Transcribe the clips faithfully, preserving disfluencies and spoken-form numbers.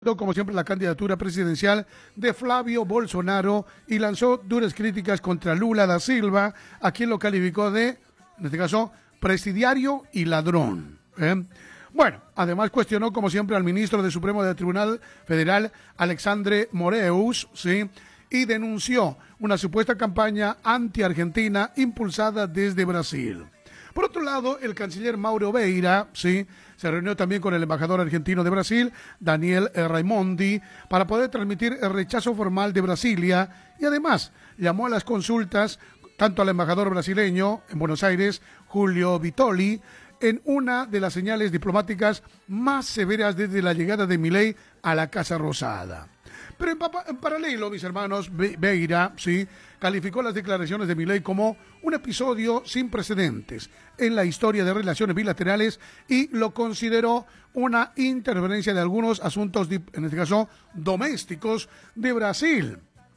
Como siempre, la candidatura presidencial de Flavio Bolsonaro y lanzó duras críticas contra Lula da Silva, a quien lo calificó de, en este caso, presidiario y ladrón. ¿eh? Bueno, además cuestionó, como siempre, al ministro del Supremo del Tribunal Federal, Alexandre Moreus, ¿sí? y denunció una supuesta campaña anti-argentina impulsada desde Brasil. Por otro lado, el canciller Mauro Vieira, sí, se reunió también con el embajador argentino de Brasil, Daniel Raimondi, para poder transmitir el rechazo formal de Brasilia y además llamó a las consultas tanto al embajador brasileño en Buenos Aires, Julio Vitoli, en una de las señales diplomáticas más severas desde la llegada de Milei a la Casa Rosada. Pero en, en paralelo, mis hermanos, Vieira, sí, calificó las declaraciones de Milei como un episodio sin precedentes en la historia de relaciones bilaterales y lo consideró una interferencia de algunos asuntos, en este caso, domésticos de Brasil.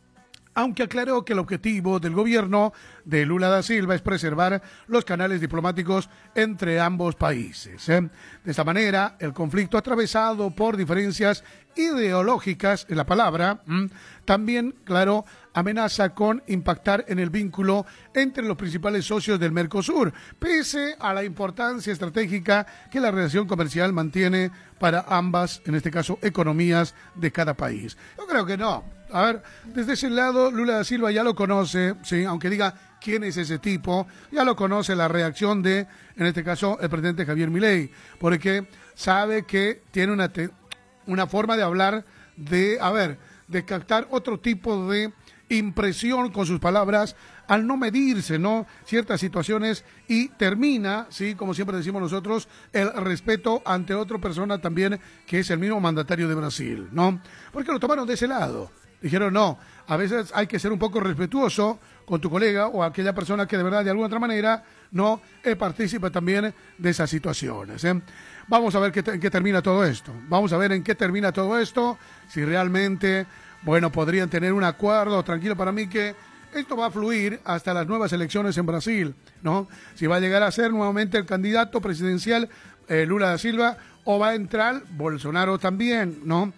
Aunque aclaró que el objetivo del gobierno de Lula da Silva es preservar los canales diplomáticos entre ambos países. ¿eh? De esta manera, el conflicto atravesado por diferencias ideológicas, en la palabra, ¿m? también, claro, amenaza con impactar en el vínculo entre los principales socios del Mercosur, pese a la importancia estratégica que la relación comercial mantiene para ambas, en este caso, economías de cada país. Yo creo que no. A ver, desde ese lado, Lula da Silva ya lo conoce, sí, aunque diga quién es ese tipo, ya lo conoce la reacción de, en este caso, el presidente Javier Milei, porque sabe que tiene una, te, una forma de hablar de, a ver, de captar otro tipo de impresión con sus palabras al no medirse, ¿no? Ciertas situaciones y termina, sí, como siempre decimos nosotros, el respeto ante otra persona también que es el mismo mandatario de Brasil, ¿no? Porque lo tomaron de ese lado. Dijeron, no, a veces hay que ser un poco respetuoso con tu colega o aquella persona que de verdad, de alguna otra manera, no eh, participa también de esas situaciones. ¿eh? Vamos a ver qué te, en qué termina todo esto. Vamos a ver en qué termina todo esto, si realmente, bueno, podrían tener un acuerdo. Tranquilo, para mí que esto va a fluir hasta las nuevas elecciones en Brasil, ¿no? Si va a llegar a ser nuevamente el candidato presidencial eh, Lula da Silva o va a entrar Bolsonaro también, ¿no?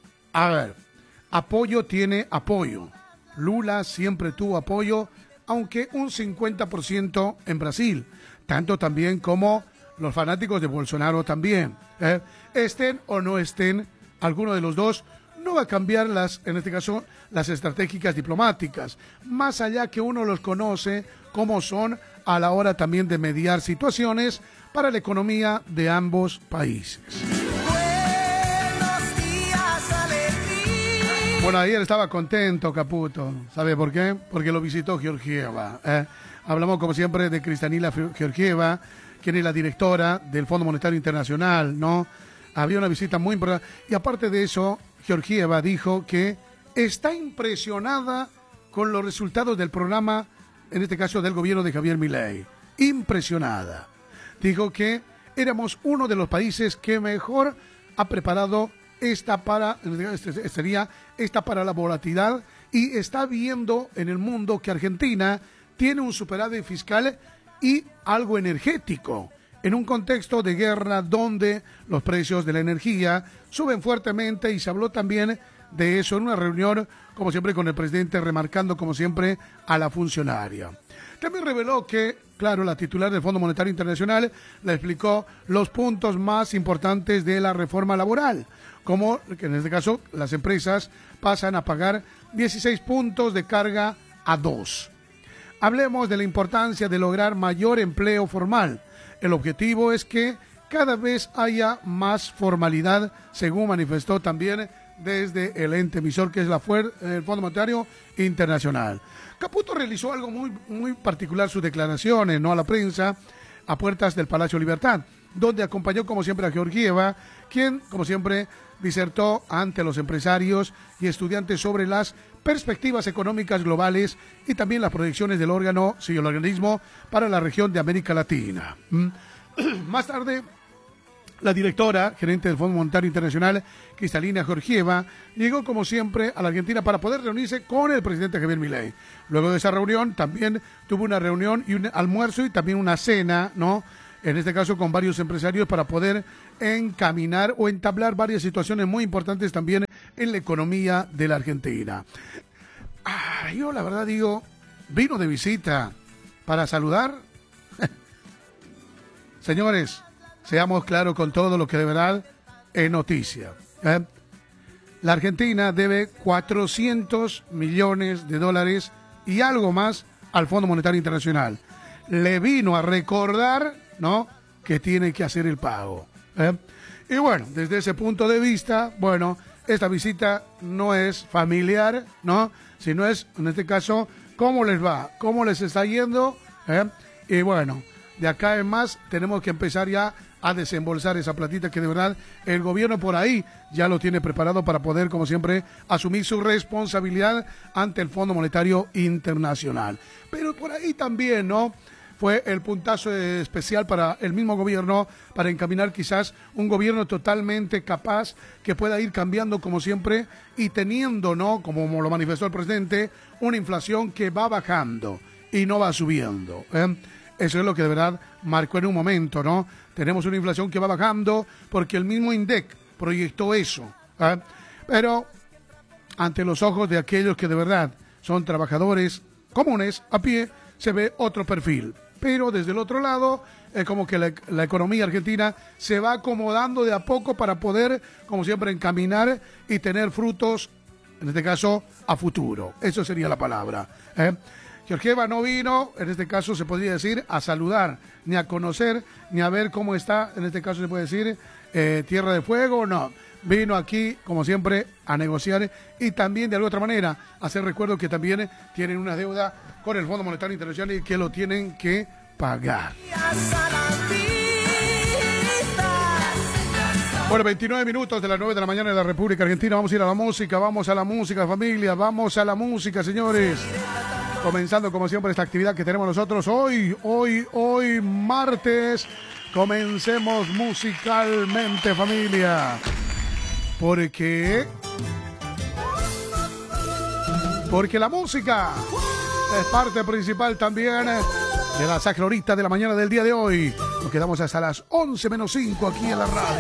A ver. Apoyo tiene apoyo. Lula siempre tuvo apoyo, aunque un cincuenta por ciento en Brasil, tanto también como los fanáticos de Bolsonaro también. ¿eh? Estén o no estén, alguno de los dos, no va a cambiar las, en este caso, las estratégicas diplomáticas, más allá que uno los conoce como son a la hora también de mediar situaciones para la economía de ambos países. Bueno, ayer estaba contento Caputo, ¿sabe por qué? Porque lo visitó Georgieva. ¿eh? Hablamos, como siempre, de Kristalina Georgieva, quien es la directora del Fondo Monetario Internacional, ¿no? Había una visita muy importante. Y aparte de eso, Georgieva dijo que está impresionada con los resultados del programa, en este caso del gobierno de Javier Milei. Impresionada. Dijo que éramos uno de los países que mejor ha preparado esta para sería esta para la volatilidad y está viendo en el mundo que Argentina tiene un superávit fiscal y algo energético en un contexto de guerra donde los precios de la energía suben fuertemente, y se habló también de eso en una reunión, como siempre, con el presidente, remarcando como siempre a la funcionaria. También reveló que, claro, la titular del Fondo Monetario Internacional le explicó los puntos más importantes de la reforma laboral, como que en este caso las empresas pasan a pagar dieciséis puntos de carga a dos. Hablemos de la importancia de lograr mayor empleo formal. El objetivo es que cada vez haya más formalidad, según manifestó también desde el ente emisor, que es la Fuer, el Fondo Monetario Internacional. Caputo realizó algo muy, muy particular, sus declaraciones, no a la prensa, a puertas del Palacio Libertad, donde acompañó como siempre a Georgieva, quien como siempre disertó ante los empresarios y estudiantes sobre las perspectivas económicas globales y también las proyecciones del órgano, sí, el organismo para la región de América Latina. ¿Mm? Más tarde, la directora, gerente del Fondo Monetario Internacional, Kristalina Georgieva, llegó como siempre a la Argentina para poder reunirse con el presidente Javier Milei. Luego de esa reunión también tuvo una reunión y un almuerzo y también una cena, ¿no? en este caso con varios empresarios para poder encaminar o entablar varias situaciones muy importantes también en la economía de la Argentina. Ah, yo la verdad digo, vino de visita para saludar. Señores, seamos claros con todo lo que de verdad es noticia. ¿eh? La Argentina debe cuatrocientos millones de dólares y algo más al Fondo Monetario Internacional. Le vino a recordar, ¿no?, que tiene que hacer el pago. ¿eh? Y bueno, desde ese punto de vista, bueno, esta visita no es familiar, ¿no?, sino es, en este caso, cómo les va, cómo les está yendo. ¿eh? Y bueno, de acá en más tenemos que empezar ya a desembolsar esa platita que de verdad el gobierno por ahí ya lo tiene preparado para poder, como siempre, asumir su responsabilidad ante el Fondo Monetario Internacional. Pero por ahí también, ¿no?, fue el puntazo especial para el mismo gobierno, para encaminar quizás un gobierno totalmente capaz que pueda ir cambiando como siempre y teniendo, ¿no?, como lo manifestó el presidente, una inflación que va bajando y no va subiendo. ¿eh? Eso es lo que de verdad marcó en un momento, ¿no? Tenemos una inflación que va bajando porque el mismo INDEC proyectó eso. ¿eh? Pero ante los ojos de aquellos que de verdad son trabajadores comunes, a pie, se ve otro perfil. Pero desde el otro lado, es como que la, la economía argentina se va acomodando de a poco para poder, como siempre, encaminar y tener frutos, en este caso, a futuro. Eso sería la palabra. ¿eh? Georgieva no vino, en este caso se podría decir, a saludar, ni a conocer, ni a ver cómo está, en este caso se puede decir, eh, Tierra de Fuego, no. Vino aquí, como siempre, a negociar y también, de alguna otra manera, hacer recuerdo que también tienen una deuda con el Fondo Monetario Internacional y que lo tienen que pagar. Bueno, veintinueve minutos de las nueve de la mañana de la República Argentina. Vamos a ir a la música, vamos a la música, familia, vamos a la música, señores. Comenzando, como siempre, esta actividad que tenemos nosotros hoy, hoy, hoy, martes. Comencemos musicalmente, familia. Porque... Porque la música es parte principal también de la sacra horita de la mañana del día de hoy. Nos quedamos hasta las once menos cinco aquí en la radio.